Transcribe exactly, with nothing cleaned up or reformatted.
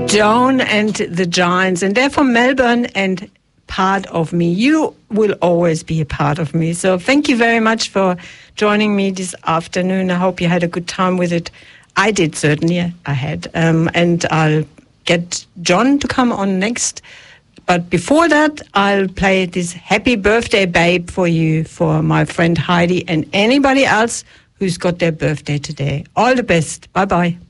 Joan and the Giants, and they're from Melbourne and part of me. You will always be a part of me. So thank you very much for joining me this afternoon. I hope you had a good time with it. I did, certainly. I had. Um, and I'll get John to come on next. But before that, I'll play this Happy Birthday Babe for you, for my friend Heidi and anybody else who's got their birthday today. All the best. Bye-bye.